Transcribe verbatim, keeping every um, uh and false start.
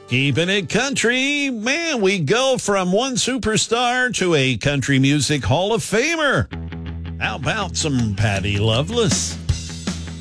Keeping it country, man, we go from one superstar to a country music Hall of Famer. How about some Patty Loveless?